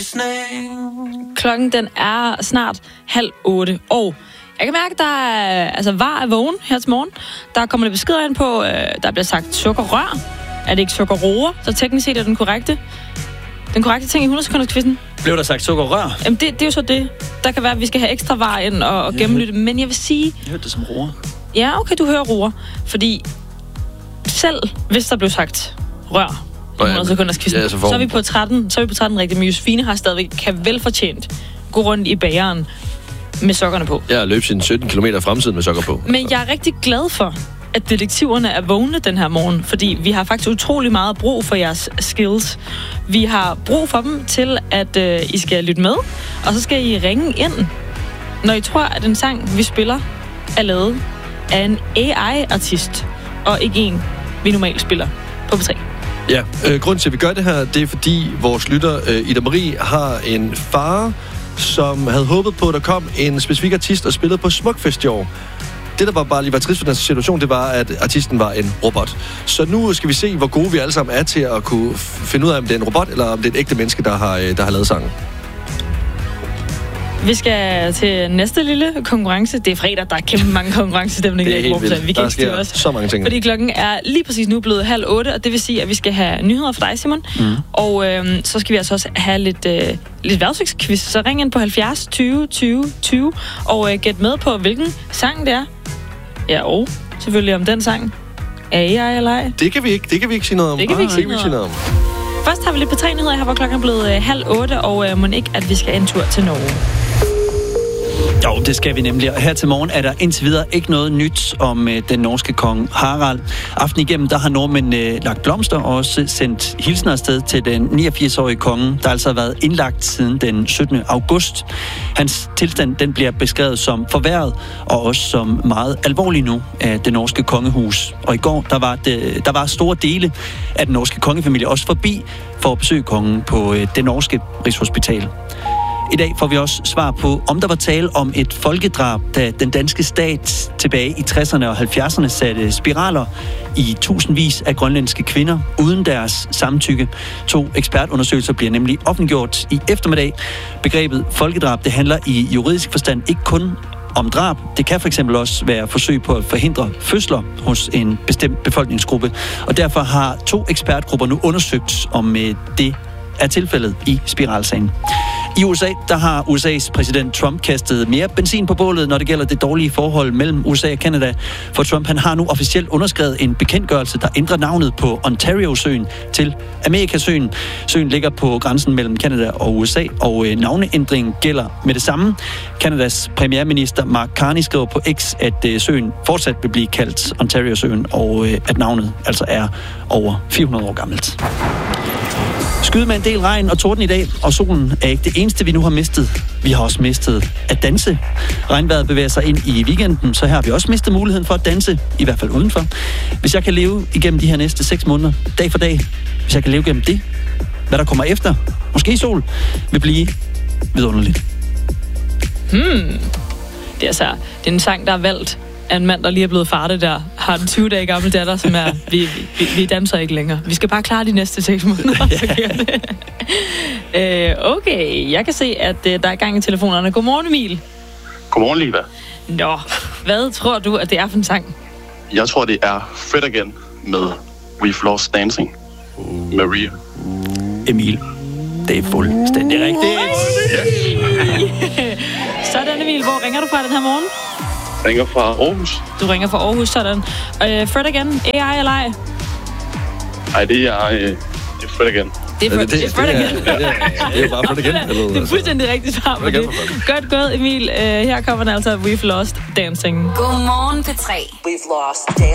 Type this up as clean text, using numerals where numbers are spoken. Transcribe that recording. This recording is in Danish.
Klokken den er snart 7:30, og jeg kan mærke, at der er, var er vågen her til morgen. Der kommer lidt beskeder ind på, der bliver sagt sukkerrør. Er det ikke sukkerroer? Så teknisk set er den korrekte ting i 100 sekunders quizzen. Blev der sagt sukkerrør? Jamen, det er jo så det. Der kan være, at vi skal have ekstra varer ind og gennemlytte. Men jeg vil sige... Jeg hørte det som roer. Ja, okay, du hører roer. Fordi selv hvis der blev sagt rør i 100 sekunders quizzen, så er vi på 13. Så er vi på 13 rigtigt. Men Josefine har stadigvæk kan velfortjent gå rundt i bageren med sokkerne på. Jeg har løbet sine 17 kilometer fremtiden med sokker på. Men jeg er rigtig glad for, at detektiverne er vågne den her morgen, fordi vi har faktisk utrolig meget brug for jeres skills. Vi har brug for dem til, at I skal lytte med, og så skal I ringe ind, når I tror, at den sang, vi spiller, er lavet af en AI-artist, og ikke en, vi normalt spiller på P3. Ja, grunden til, at vi gør det her, det er, fordi vores lytter, Ida Marie, har en far, som havde håbet på, at der kom en specifik artist og spillede på Smukfest i år. Det, der bare lige var trist for den situation, det var, at artisten var en robot. Så nu skal vi se, hvor gode vi alle sammen er til at kunne finde ud af, om det er en robot, eller om det er et ægte menneske, der har lavet sangen. Vi skal til næste lille konkurrence. Det er fredag, der er kæmpe mange konkurrencestemninger i Morgenplan. Vi kan ikke styre os. Så mange ting. Fordi klokken er lige præcis nu blevet 7:30, og det vil sige, at vi skal have nyheder for dig, Simon. Og så skal vi altså også have lidt vejrudsigtsquiz. Så ring ind på 70 20 20 20 og gæt med på, hvilken sang det er. Ja, og selvfølgelig om den sang er AI eller ej. Det kan vi ikke sige noget om. Først har vi lidt på 3 nyheder her, hvor klokken er blevet 7:30, og må ikke, at vi skal en tur til Norge. Jo, det skal vi nemlig. Og her til morgen er der indtil videre ikke noget nyt om den norske konge Harald. Aften igennem, der har nordmænd lagt blomster og også sendt hilsner afsted til den 89-årige konge, der altså har været indlagt siden den 17. august. Hans tilstand, den bliver beskrevet som forværret og også som meget alvorlig nu af det norske kongehus. Og i går, der var store dele af den norske kongefamilie også forbi for at besøge kongen på det norske Rigshospital. I dag får vi også svar på, om der var tale om et folkedrab, da den danske stat tilbage i 60'erne og 70'erne satte spiraler i tusindvis af grønlandske kvinder uden deres samtykke. 2 ekspertundersøgelser bliver nemlig offentliggjort i eftermiddag. Begrebet folkedrab, det handler i juridisk forstand ikke kun om drab. Det kan for eksempel også være forsøg på at forhindre fødsler hos en bestemt befolkningsgruppe. Og derfor har 2 ekspertgrupper nu undersøgt, om det er tilfældet i spiralsagen. I USA, der har USA's præsident Trump kastet mere benzin på bålet, når det gælder det dårlige forhold mellem USA og Canada. For Trump, han har nu officielt underskrevet en bekendtgørelse, der ændrer navnet på Ontario-søen til Amerikasøen. Søen ligger på grænsen mellem Canada og USA, og navneændringen gælder med det samme. Kanadas premierminister Mark Carney skriver på X, at søen fortsat vil blive kaldt Ontario-søen, og at navnet altså er over 400 år gammelt. Skyde med en del regn og torden i dag, og solen er ikke det eneste, vi nu har mistet. Vi har også mistet at danse. Regnvejret bevæger sig ind i weekenden, så her har vi også mistet muligheden for at danse, i hvert fald udenfor. Hvis jeg kan leve igennem de her næste 6 måneder, dag for dag, hvis jeg kan leve igennem det, hvad der kommer efter, måske sol, vil blive vidunderligt. Det er en sang, der er valgt af en mand, der lige er blevet far der, har en 20 dage gammel datter, som er, vi danser ikke længere. Vi skal bare klare de næste 6 måneder, så gør det. Okay, jeg kan se, at der er gang i telefonerne. Godmorgen, Emil. Godmorgen, Liva. Nå, hvad tror du, at det er for en sang? Jeg tror, det er Fred Again med We've Lost Dancing. Maria. Emil, det er fuldstændig rigtigt. Sådan, Emil. Hvor ringer du fra den her morgen? Jeg ringer fra Aarhus. Du ringer fra Aarhus, sådan. Fred Again, AI eller ej? Nej, det er Fred Again. Det er Fred Again. Det er bare Fred Again. Det er fuldstændig rigtigt svar på det. Godt gået, Emil. Her kommer den altså We've Lost Dancing. Godmorgen, P3. We've lost dancing.